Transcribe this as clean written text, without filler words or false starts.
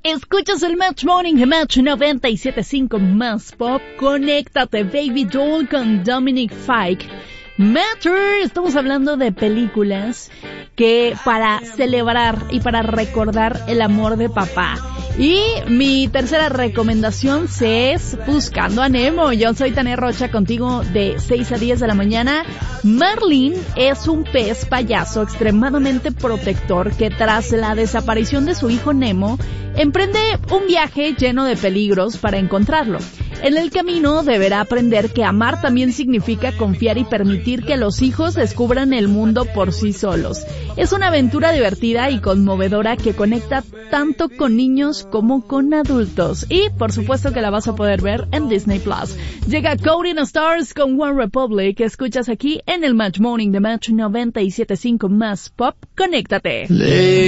Escuchas el Match Morning de Match 97.5 más pop. Conéctate, Baby Doll con Dominic Fike. Matter, estamos hablando de películas que para celebrar y para recordar el amor de papá. Y mi tercera recomendación es Buscando a Nemo. Yo soy Tania Rocha, contigo de 6 a 10 de la mañana. Marlin es un pez payaso extremadamente protector que tras la desaparición de su hijo Nemo, emprende un viaje lleno de peligros para encontrarlo. En el camino deberá aprender que amar también significa confiar y permitir que los hijos descubran el mundo por sí solos. Es una aventura divertida y conmovedora que conecta tanto con niños como con adultos. Y por supuesto que la vas a poder ver en Disney Plus. Llega Coding Stars con One Republic, que escuchas aquí en el Match Morning de Match 97.5 más pop. Conéctate.